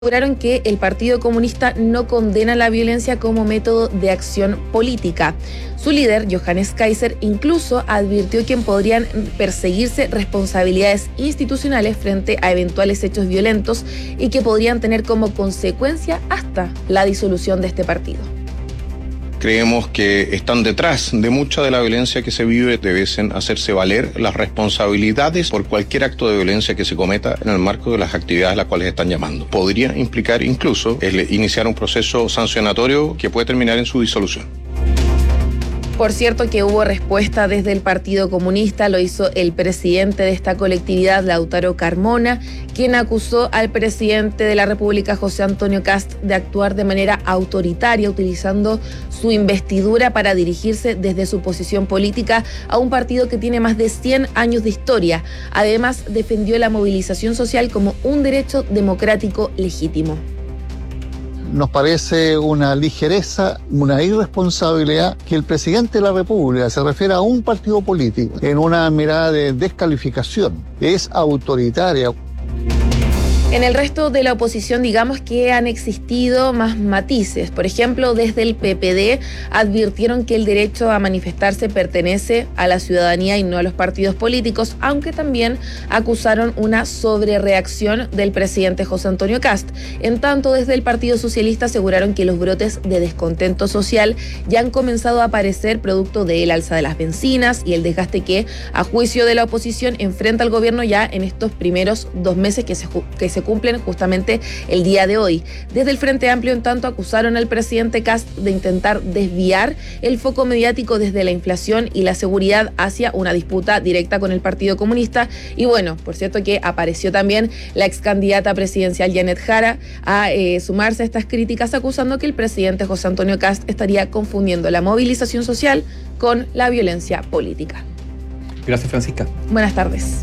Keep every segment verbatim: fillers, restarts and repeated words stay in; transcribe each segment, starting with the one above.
aseguraron que el Partido Comunista no condena la violencia como método de acción política. Su líder, Johannes Kaiser, incluso advirtió que podrían perseguirse responsabilidades institucionales frente a eventuales hechos violentos y que podrían tener como consecuencia hasta la disolución de este partido. Creemos que están detrás de mucha de la violencia que se vive, deben hacerse valer las responsabilidades por cualquier acto de violencia que se cometa en el marco de las actividades a las cuales están llamando. Podría implicar incluso el iniciar un proceso sancionatorio que puede terminar en su disolución. Por cierto que hubo respuesta desde el Partido Comunista, lo hizo el presidente de esta colectividad, Lautaro Carmona, quien acusó al presidente de la República, José Antonio Kast, de actuar de manera autoritaria, utilizando su investidura para dirigirse desde su posición política a un partido que tiene más de cien años de historia. Además, defendió la movilización social como un derecho democrático legítimo. Nos parece una ligereza, una irresponsabilidad que el presidente de la República se refiera a un partido político en una mirada de descalificación. Es autoritaria. En el resto de la oposición, digamos que han existido más matices. Por ejemplo, desde el P P D advirtieron que el derecho a manifestarse pertenece a la ciudadanía y no a los partidos políticos, aunque también acusaron una sobrereacción del presidente José Antonio Kast. En tanto, desde el Partido Socialista aseguraron que los brotes de descontento social ya han comenzado a aparecer producto del alza de las bencinas y el desgaste que, a juicio de la oposición, enfrenta al gobierno ya en estos primeros dos meses que se, que se cumplen justamente el día de hoy. Desde el Frente Amplio, en tanto, acusaron al presidente Kast de intentar desviar el foco mediático desde la inflación y la seguridad hacia una disputa directa con el Partido Comunista. Y bueno, por cierto que apareció también la ex candidata presidencial Janet Jara a eh, sumarse a estas críticas, acusando que el presidente José Antonio Kast estaría confundiendo la movilización social con la violencia política. Gracias, Francisca. Buenas tardes.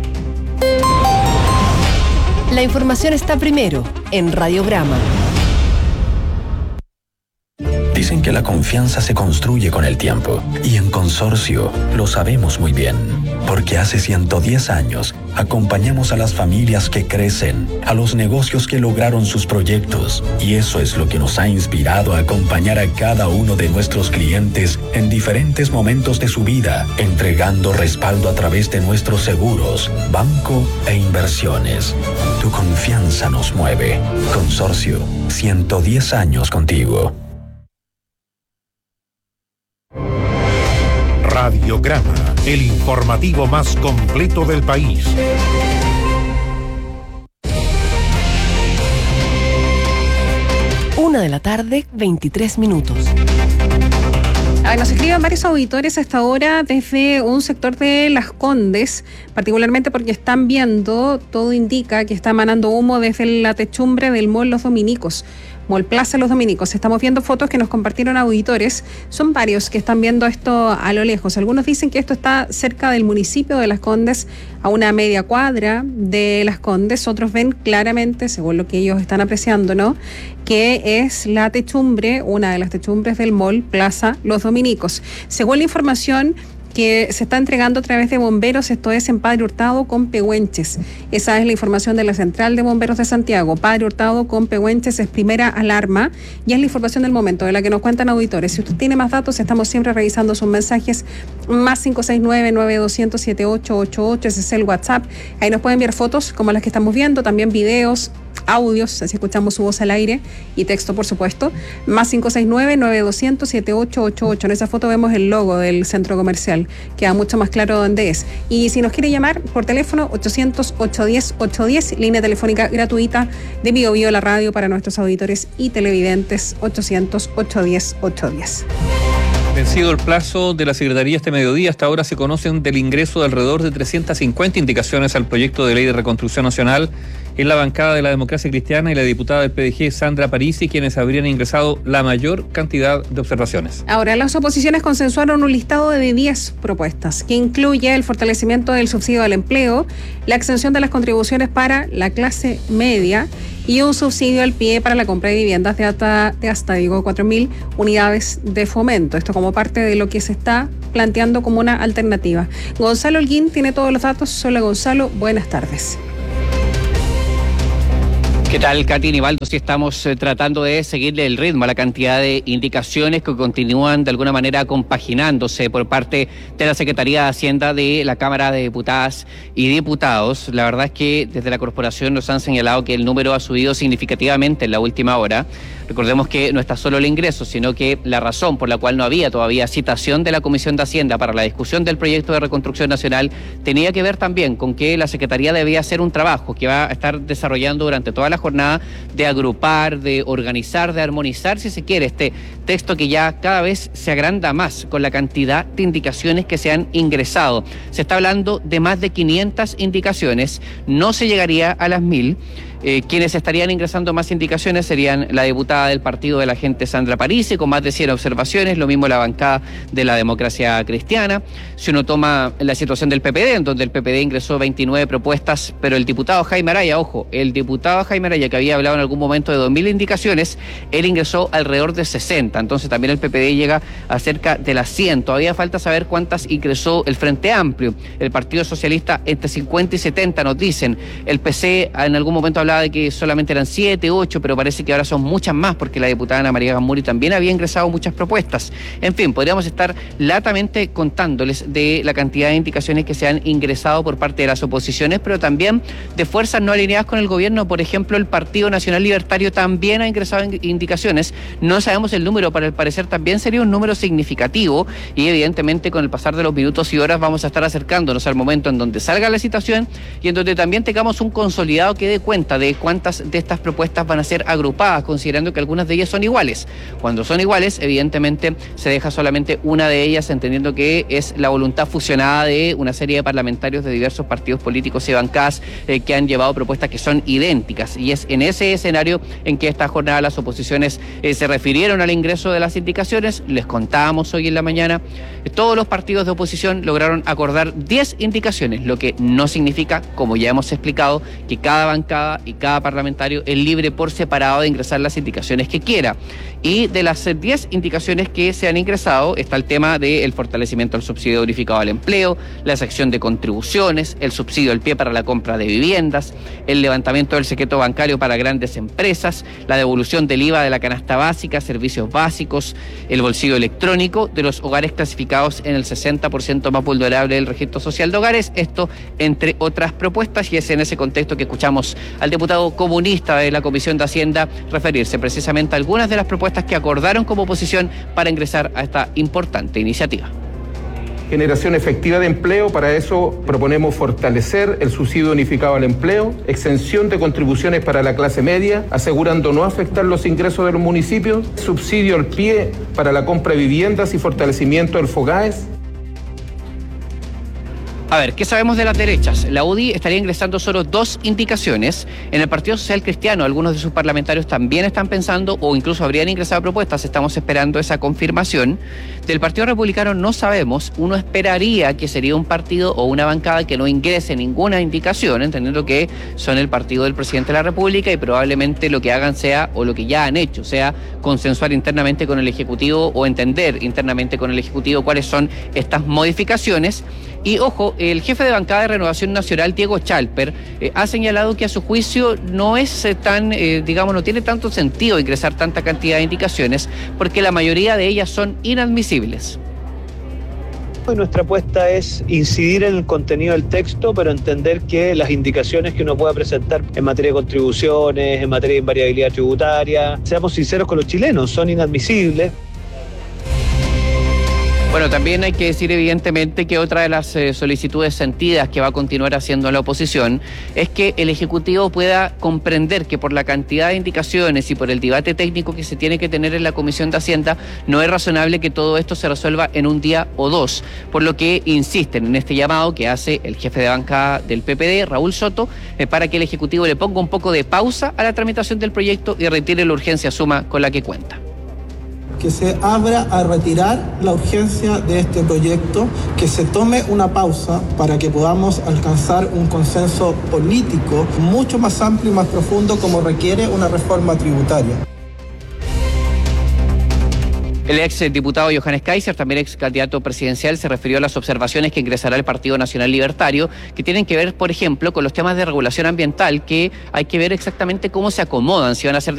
La información está primero en Radiograma. Dicen que la confianza se construye con el tiempo y en Consorcio lo sabemos muy bien, porque hace ciento diez años acompañamos a las familias que crecen, a los negocios que lograron sus proyectos, y eso es lo que nos ha inspirado a acompañar a cada uno de nuestros clientes en diferentes momentos de su vida, entregando respaldo a través de nuestros seguros, banco e inversiones. Tu confianza nos mueve. Consorcio, ciento diez años contigo. Radiograma, el informativo más completo del país. Una de la tarde, veintitrés minutos. A ver, nos escriben varios auditores a esta hora desde un sector de Las Condes, particularmente porque están viendo, todo indica que está emanando humo desde la techumbre del Mall Los Dominicos. Mall Plaza Los Dominicos. Estamos viendo fotos que nos compartieron auditores. Son varios que están viendo esto a lo lejos. Algunos dicen que esto está cerca del municipio de Las Condes, a una media cuadra de Las Condes. Otros ven claramente, según lo que ellos están apreciando, ¿no?, que es la techumbre, una de las techumbres del Mall Plaza Los Dominicos. Según la información que se está entregando a través de bomberos, esto es en Padre Hurtado con Pehuenches. Esa es la información de la Central de Bomberos de Santiago. Padre Hurtado con Pehuenches es primera alarma y es la información del momento de la que nos cuentan auditores. Si usted tiene más datos, estamos siempre revisando sus mensajes. Más cinco seis nueve, nueve dos cero cero, siete ocho ocho ocho, ese es el WhatsApp. Ahí nos pueden enviar fotos como las que estamos viendo, también videos, audios, así escuchamos su voz al aire, y texto, por supuesto. Más cinco seis nueve, nueve dos cero cero, siete ocho ocho ocho. En esa foto vemos el logo del centro comercial. Queda mucho más claro dónde es. Y si nos quiere llamar por teléfono, ochocientos, ochocientos diez, ochocientos diez, línea telefónica gratuita de Bio Bio, la radio para nuestros auditores y televidentes, ochocientos, ochocientos diez, ochocientos diez. Vencido el plazo de la Secretaría este mediodía, hasta ahora se conocen del ingreso de alrededor de trescientas cincuenta indicaciones al proyecto de ley de reconstrucción nacional en la bancada de la Democracia Cristiana y la diputada del P D G, Sandra Parisi, quienes habrían ingresado la mayor cantidad de observaciones. Ahora, las oposiciones consensuaron un listado de diez propuestas, que incluye el fortalecimiento del subsidio al empleo, la exención de las contribuciones para la clase media y un subsidio al pie para la compra de viviendas de hasta, de hasta digo, cuatro mil unidades de fomento. Esto como parte de lo que se está planteando como una alternativa. Gonzalo Holguín tiene todos los datos. Hola, Gonzalo, buenas tardes. ¿Qué tal, Katy Nivaldo? Sí, estamos eh, tratando de seguirle el ritmo a la cantidad de indicaciones que continúan de alguna manera compaginándose por parte de la Secretaría de Hacienda de la Cámara de Diputadas y Diputados. La verdad es que desde la corporación nos han señalado que el número ha subido significativamente en la última hora. Recordemos que no está solo el ingreso, sino que la razón por la cual no había todavía citación de la Comisión de Hacienda para la discusión del proyecto de reconstrucción nacional tenía que ver también con que la Secretaría debía hacer un trabajo que va a estar desarrollando durante toda la jornada de agrupar, de organizar, de armonizar, si se quiere, este texto que ya cada vez se agranda más con la cantidad de indicaciones que se han ingresado. Se está hablando de más de quinientas indicaciones, no se llegaría a las mil. Eh, quienes estarían ingresando más indicaciones serían la diputada del partido de la gente Sandra Parisi, con más de cien observaciones, lo mismo la bancada de la Democracia Cristiana. Si uno toma la situación del P P D, en donde el P P D ingresó veintinueve propuestas, pero el diputado Jaime Araya, ojo, el diputado Jaime Araya, que había hablado en algún momento de dos mil indicaciones, él ingresó alrededor de sesenta, entonces también el P P D llega a cerca de las cien. Todavía falta saber cuántas ingresó el Frente Amplio, el Partido Socialista entre cincuenta y setenta, nos dicen. El P C en algún momento hablaba de que solamente eran siete, ocho, pero parece que ahora son muchas más, porque la diputada Ana María Gamuri también había ingresado muchas propuestas. En fin, podríamos estar latamente contándoles de la cantidad de indicaciones que se han ingresado por parte de las oposiciones, pero también de fuerzas no alineadas con el gobierno. Por ejemplo, el Partido Nacional Libertario también ha ingresado indicaciones. No sabemos el número, pero al parecer también sería un número significativo, y evidentemente con el pasar de los minutos y horas vamos a estar acercándonos al momento en donde salga la citación y en donde también tengamos un consolidado que dé cuenta de cuántas de estas propuestas van a ser agrupadas, considerando que algunas de ellas son iguales. Cuando son iguales, evidentemente se deja solamente una de ellas, entendiendo que es la voluntad fusionada de una serie de parlamentarios de diversos partidos políticos y bancadas eh, que han llevado propuestas que son idénticas. Y es en ese escenario en que esta jornada las oposiciones eh, se refirieron al ingreso de las indicaciones. Les contábamos hoy en la mañana, eh, todos los partidos de oposición lograron acordar diez indicaciones, lo que no significa, como ya hemos explicado, que cada bancada y cada parlamentario es libre por separado de ingresar las indicaciones que quiera. Y de las diez indicaciones que se han ingresado está el tema del fortalecimiento del subsidio unificado al empleo, la sección de contribuciones, el subsidio al pie para la compra de viviendas, el levantamiento del secreto bancario para grandes empresas, la devolución del I V A de la canasta básica, servicios básicos, el bolsillo electrónico de los hogares clasificados en el sesenta por ciento más vulnerable del registro social de hogares, esto entre otras propuestas, y es en ese contexto que escuchamos al diputado comunista de la Comisión de Hacienda referirse precisamente a algunas de las propuestas que acordaron como oposición para ingresar a esta importante iniciativa. Generación efectiva de empleo, para eso proponemos fortalecer el subsidio unificado al empleo, exención de contribuciones para la clase media, asegurando no afectar los ingresos de los municipios, subsidio al pie para la compra de viviendas y fortalecimiento del FOGAES. A ver, ¿qué sabemos de las derechas? La U D I estaría ingresando solo dos indicaciones. En el Partido Social Cristiano, algunos de sus parlamentarios también están pensando o incluso habrían ingresado propuestas. Estamos esperando esa confirmación. Del Partido Republicano no sabemos. Uno esperaría que sería un partido o una bancada que no ingrese ninguna indicación, entendiendo que son el partido del presidente de la República y probablemente lo que hagan sea, o lo que ya han hecho, sea consensuar internamente con el Ejecutivo o entender internamente con el Ejecutivo cuáles son estas modificaciones. Y ojo, el jefe de bancada de Renovación Nacional, Diego Chalper, eh, ha señalado que a su juicio no es eh, tan, eh, digamos, no tiene tanto sentido ingresar tanta cantidad de indicaciones porque la mayoría de ellas son inadmisibles. Nuestra apuesta es incidir en el contenido del texto, pero entender que las indicaciones que uno pueda presentar en materia de contribuciones, en materia de invariabilidad tributaria, seamos sinceros con los chilenos, son inadmisibles. Bueno, también hay que decir evidentemente que otra de las eh, solicitudes sentidas que va a continuar haciendo la oposición es que el Ejecutivo pueda comprender que por la cantidad de indicaciones y por el debate técnico que se tiene que tener en la Comisión de Hacienda, no es razonable que todo esto se resuelva en un día o dos, por lo que insisten en este llamado que hace el jefe de bancada del P P D, Raúl Soto, eh, para que el Ejecutivo le ponga un poco de pausa a la tramitación del proyecto y retire la urgencia suma con la que cuenta. Que se abra a retirar la urgencia de este proyecto, que se tome una pausa para que podamos alcanzar un consenso político mucho más amplio y más profundo como requiere una reforma tributaria. El ex diputado Johannes Kaiser, también ex candidato presidencial, se refirió a las observaciones que ingresará el Partido Nacional Libertario, que tienen que ver, por ejemplo, con los temas de regulación ambiental, que hay que ver exactamente cómo se acomodan, si van a ser